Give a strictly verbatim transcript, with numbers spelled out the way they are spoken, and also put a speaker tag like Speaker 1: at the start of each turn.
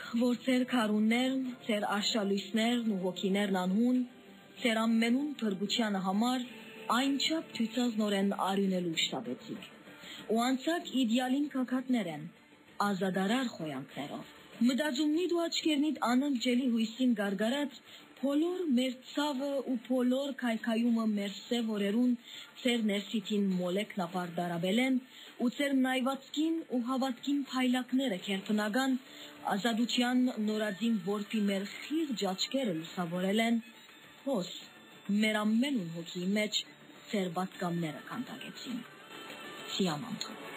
Speaker 1: որ ծեր քարուններն, ծեր արշալույսներն ու հոգիներն անհուն, ծեր ամենուն փրկությանը համար այնչափ ցույցազնորեն արյունելու շտաբեցիք։ Ու անցակ իդեալին կակատներ են, ազադարար խոյանքներով։ Մտածումնիդ ու աչքերնիդ անընդջելի հույսին գարգարած բոլոր մեր ցավը ու բոլոր քայքայումը մեր սև օրերուն ծեր ներսիթին մոլեքն ապարդարաբել են ու ծեր նայվածքին ու հավատքին փայլակները քերբնական ազատության նորածին որպի մեր խիղճ աչքերը լուսավորել են, հոս մեր ամենուն հոգի մեջ ծեր պատկամները քանդակեցին։ Սիամանթու